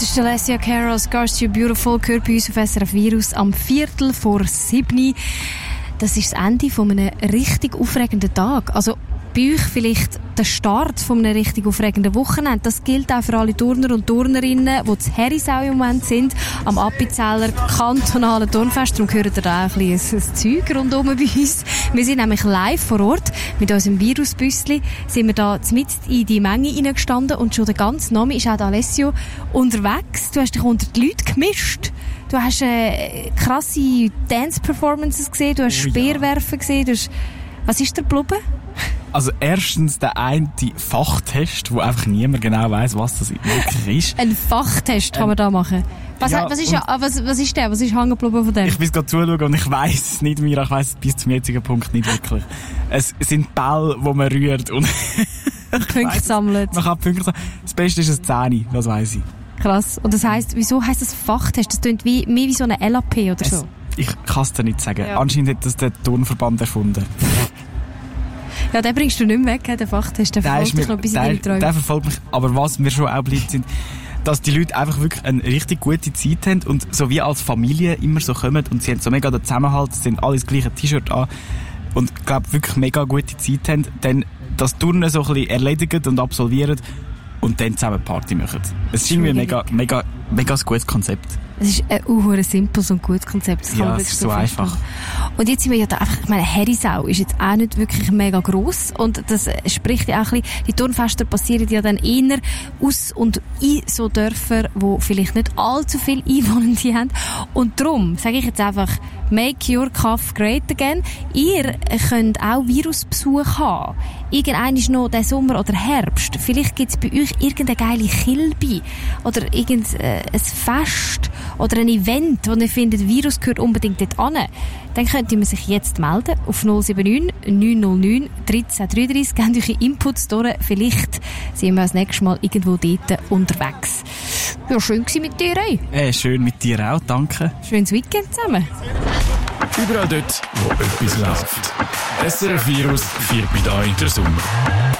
Das ist Alessia Cara, Scars to Beautiful, gehört bei uns auf SRF Virus am 6:45. Das ist das Ende von einem richtig aufregenden Tag. Also bei euch vielleicht der Start von einem richtig aufregenden Wochenende. Das gilt auch für alle Turner und Turnerinnen, die zu Herisau im Moment sind, am Appenzeller kantonalen Turnfest. Darum hört ihr da auch ein bisschen ein Zeug rundherum bei uns. Wir sind nämlich live vor Ort. Mit unserem Virusbüssli sind wir da mitten in die Menge hineingestanden und schon der ganze Name ist auch der Alessio unterwegs. Du hast dich unter die Leute gemischt. Du hast krasse Dance-Performances gesehen, du hast Speerwerfen gesehen, was ist der Blubbe? Also erstens der eine Fachtest, wo einfach niemand genau weiss, was das wirklich ist. Ein Fachtest kann man da machen. Was ist der? Was ist hängen geblieben von dem? Ich will gerade zuschauen und ich weiss es nicht mehr. Ich weiss es bis zum jetzigen Punkt nicht wirklich. Es sind Bälle, die man rührt und Punkte sammelt. Man kann Punkte sammeln. Das Beste ist ein 10, das weiss ich. Krass. Und das heisst, wieso heisst das Fachtest? Das klingt mehr wie so eine LAP oder so. Ich kann es dir nicht sagen. Ja. Anscheinend hat das der Turnverband erfunden. Ja, den bringst du nicht mehr weg, den Fachtest. Der verfolgt dich noch bis in deine Träume. Der verfolgt mich. Aber was mir schon auch bleibt, sind, dass die Leute einfach wirklich eine richtig gute Zeit haben und so wie als Familie immer so kommen und sie haben so mega den Zusammenhalt, sie haben alle das gleiche T-Shirt an und ich glaube wirklich mega gute Zeit haben, dann das Turnen so ein bisschen erledigen und absolvieren und dann zusammen Party machen. Es ist irgendwie ein mega gutes Konzept. Es ist ein simples und gutes Konzept. Das kann man es ist so einfach. Und jetzt sind wir ja da einfach, ich meine, Herisau ist jetzt auch nicht wirklich mega gross und das spricht ja auch ein bisschen, die Turnfeste passieren ja dann eher aus und in so Dörfern, wo vielleicht nicht allzu viele Einwohner haben. Und darum sage ich jetzt einfach, make your Kaff great again. Ihr könnt auch Virusbesuch haben. Irgendwann ist noch der Sommer oder Herbst. Vielleicht gibt es bei euch irgendeine geile Kilbe oder irgendein Fest oder ein Event, wo ihr findet, Virus gehört unbedingt dort an. Dann könnt ihr sich jetzt melden auf 079 909 1333. Gebt eure Inputs durch. Vielleicht sind wir das nächste Mal irgendwo dort unterwegs. Ja, schön gewesen mit dir, ey. Schön mit dir auch, danke. Schönes Weekend zusammen. Überall dort, wo etwas läuft. SRF Virus feiert mit euch den Sommer.